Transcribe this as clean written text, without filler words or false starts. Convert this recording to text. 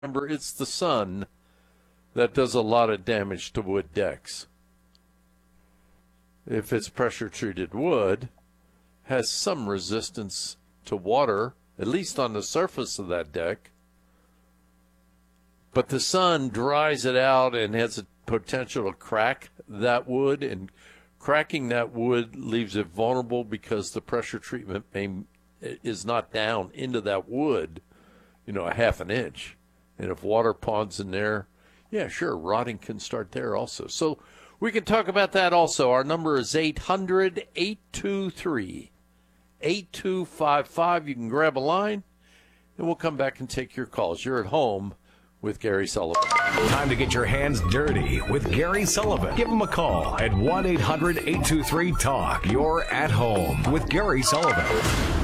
Remember, it's the sun that does a lot of damage to wood decks. If it's pressure-treated wood, has some resistance to water, at least on the surface of that deck. But the sun dries it out and has a potential to crack that wood, and cracking that wood leaves it vulnerable because the pressure treatment is not down into that wood, a half an inch. And if water ponds in there, yeah, sure, rotting can start there also. So we can talk about that also. Our number is 800-823-8255. You can grab a line, and we'll come back and take your calls. You're at home with Gary Sullivan. Time to get your hands dirty with Gary Sullivan. Give him a call at 1-800-823-TALK. You're at home with Gary Sullivan.